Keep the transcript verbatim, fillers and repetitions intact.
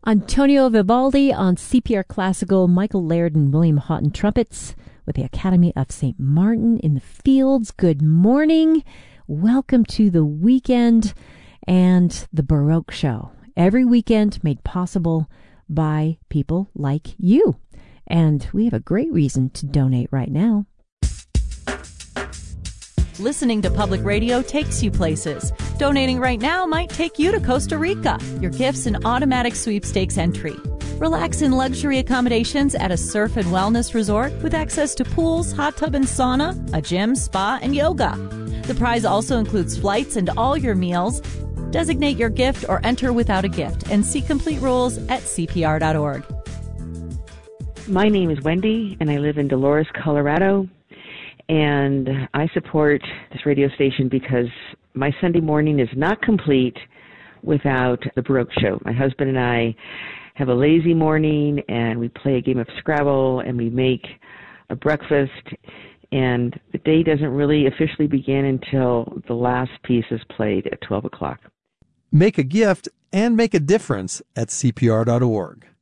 Antonio Vivaldi on C P R Classical, Michael Laird and William Houghton trumpets with the Academy of Saint Martin in the Fields. Good morning. Welcome to the weekend and the Baroque Show. Every weekend made possible by people like you. And we have a great reason to donate right now. Listening to public radio takes you places. Donating right now might take you to Costa Rica. Your gift's an automatic sweepstakes entry. Relax in luxury accommodations at a surf and wellness resort with access to pools, hot tub and sauna, a gym, spa, and yoga. The prize also includes flights and all your meals. Designate your gift or enter without a gift and see complete rules at C P R dot org. My name is Wendy, and I live in Dolores, Colorado. And I support this radio station because my Sunday morning is not complete without the Baroque Show. My husband and I have a lazy morning, and we play a game of Scrabble, and we make a breakfast, and the day doesn't really officially begin until the last piece is played at twelve o'clock. Make a gift and make a difference at C P R dot org.